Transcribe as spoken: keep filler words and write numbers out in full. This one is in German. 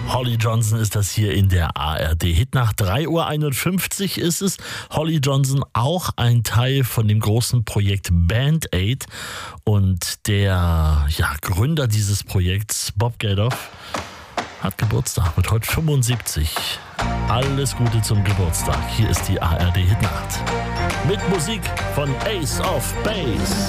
Holly Johnson ist das hier in der A R D-Hitnacht. drei Uhr einundfünfzig ist es. Holly Johnson, auch ein Teil von dem großen Projekt Band Aid. Und der ja, Gründer dieses Projekts, Bob Geldof, hat Geburtstag, wird heute fünfundsiebzig. Alles Gute zum Geburtstag. Hier ist die A R D-Hitnacht. Mit Musik von Ace of Base.